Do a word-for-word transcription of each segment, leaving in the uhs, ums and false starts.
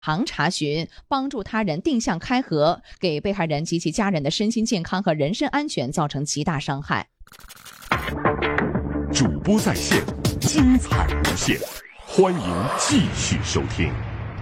常查询，帮助他人定向开合，给被害人及其家人的身心健康和人身安全造成极大伤害。 主播在线，精彩无限，欢迎继续收听。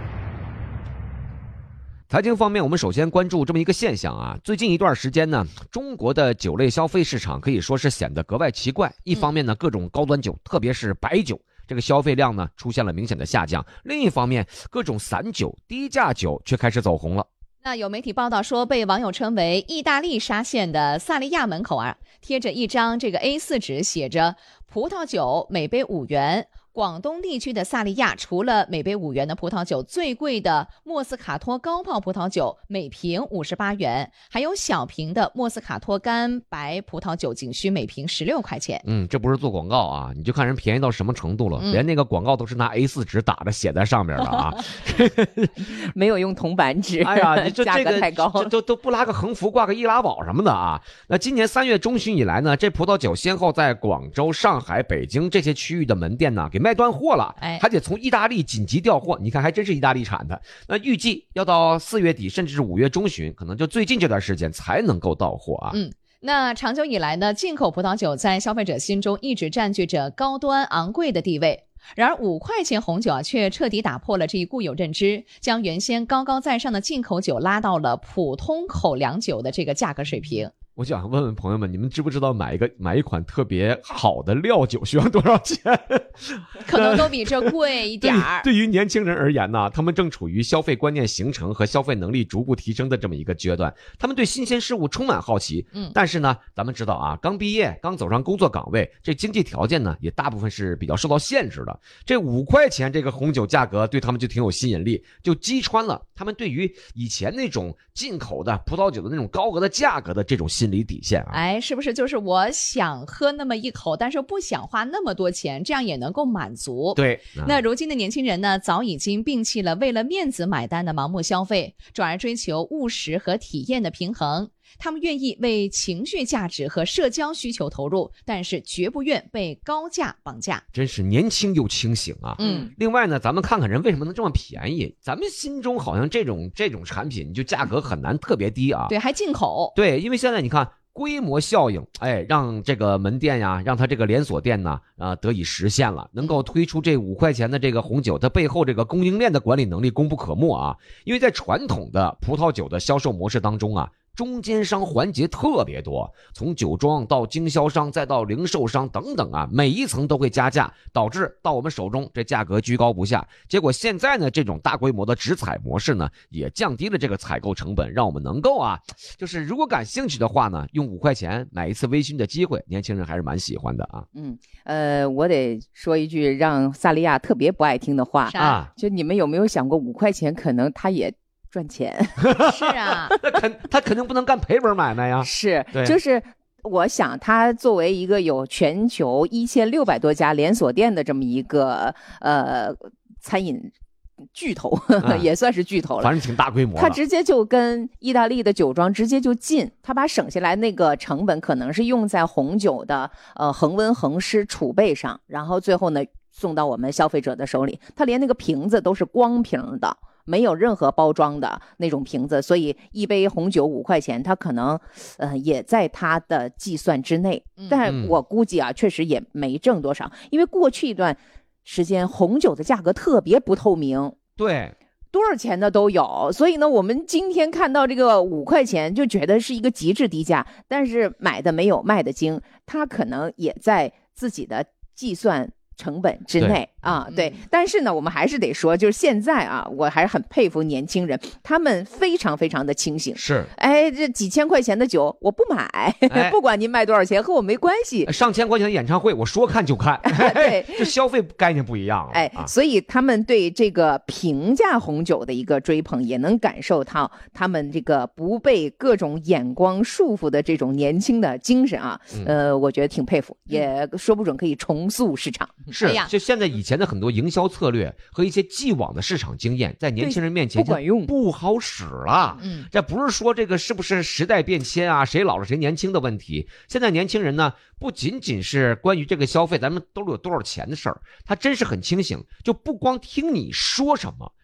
财经方面，我们首先关注这么一个现象啊，最近一段时间呢，中国的酒类消费市场可以说是显得格外奇怪。一方面呢，各种高端酒，特别是白酒，这个消费量呢出现了明显的下降；另一方面，各种散酒、低价酒却开始走红了。 那有媒体报道说，被网友称为意大利沙县的萨利亚门口啊，贴着一张这个 A 四 纸，写着葡萄酒每杯五元。广东地区的萨利亚，除了每杯五元的葡萄酒，最贵的莫斯卡托高泡葡萄酒每瓶五十八元，还有小瓶的莫斯卡托干白葡萄酒仅需每瓶十六块钱。 嗯，这不是做广告啊，你就看人便宜到什么程度了，嗯、连那个广告都是拿 A 四 纸打着写在上面了啊， 没有用铜板纸。 哎呀，你这价格太高， 这都都不拉个横幅，挂个易拉宝什么的啊。那今年三月中旬以来呢，这葡萄酒先后在广州、上海、北京这些区域的门店呢，给卖断货了，还得从意大利紧急调货。你看，还真是意大利产的。那预计要到四月底，甚至是五月中旬，可能就最近这段时间才能够到货啊。 嗯。那长久以来呢，进口葡萄酒在消费者心中一直占据着高端昂贵的地位。然而五块钱红酒啊，却彻底打破了这一固有认知，将原先高高在上的进口酒拉到了普通口粮酒的这个价格水平。 我想问问朋友们，你们知不知道买一个买一款特别好的料酒需要多少钱？ 可能都比这贵一点儿。 对于年轻人而言呢，他们正处于消费观念形成和消费能力逐步提升的这么一个阶段，他们对新鲜事物充满好奇。嗯，但是呢，咱们知道啊，刚毕业，刚走上工作岗位，这经济条件呢，也大部分是比较受到限制的。这五块钱这个红酒价格对他们就挺有吸引力，就击穿了他们对于以前那种进口的葡萄酒的那种高额的价格的这种心理底线啊。 哎，是不是就是我想喝那么一口，但是不想花那么多钱，这样也能够满足？ 对。 那如今的年轻人呢，早已经摒弃了为了面子买单的盲目消费，转而追求务实和体验的平衡。他们愿意为情绪价值和社交需求投入，但是绝不愿被高价绑架。 真是年轻又清醒啊！嗯，另外呢，咱们看看人为什么能这么便宜？咱们心中好像这种这种产品就价格很难特别低啊。 对，还进口。 对，因为现在你看规模效应，哎，让这个门店呀，让它这个连锁店呢，啊、呃，得以实现了，能够推出这五块钱的这个红酒，它背后这个供应链的管理能力功不可没啊。因为在传统的葡萄酒的销售模式当中啊，中间商环节特别多，从酒庄到经销商再到零售商等等啊，每一层都会加价，导致到我们手中这价格居高不下。结果现在呢，这种大规模的直采模式呢，也降低了这个采购成本，让我们能够啊，就是如果感兴趣的话呢，用五块钱买一次微醺的机会，年轻人还是蛮喜欢的啊。 嗯，呃，我得说一句让萨利亚特别不爱听的话啊，就你们有没有想过，五块钱可能他也赚钱？ 是啊， 他肯他肯定不能干赔本买卖呀。 是，就是我想他作为一个有全球一千六百多家连锁店的这么一个呃餐饮巨头，嗯、也算是巨头了， 反正挺大规模的。 他直接就跟意大利的酒庄直接就进，他把省下来那个成本可能是用在红酒的呃恒温恒湿储备上，然后最后呢送到我们消费者的手里。他连那个瓶子都是光瓶的，没有任何包装的那种瓶子，所以一杯红酒五块钱，它可能呃也在它的计算之内。但我估计啊，确实也没挣多少，因为过去一段时间红酒的价格特别不透明， 对， 多少钱的都有。所以呢，我们今天看到这个五块钱就觉得是一个极致低价，但是买的没有卖的精，它可能也在自己的计算成本之内啊，对。但是呢，我们还是得说，就是现在啊，我还是很佩服年轻人，他们非常非常的清醒。 是， 哎，这几千块钱的酒我不买，哎、不管您卖多少钱，和我没关系。 上千块钱的演唱会，我说看就看。对，这消费概念不一样了。 哎，啊、所以他们对这个平价红酒的一个追捧，也能感受到他们这个不被各种眼光束缚的这种年轻的精神啊。嗯、呃，我觉得挺佩服，也说不准可以重塑市场。 是，就现在以前的很多营销策略和一些既往的市场经验，在年轻人面前不管用， 不好使了。嗯，这不是说这个是不是时代变迁啊，谁老了谁年轻的问题。现在年轻人呢，不仅仅是关于这个消费咱们兜里有多少钱的事儿，他真是很清醒，就不光听你说什么，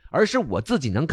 而是我自己能